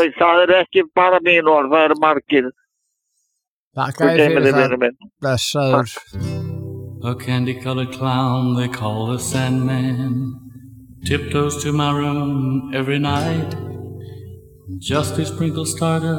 það er ekki bara mín orð, það eru margir. Þakka þér fyrir það, blessaður. A candy-colored clown they call the Sandman tiptoes to my room every night just to sprinkle stardust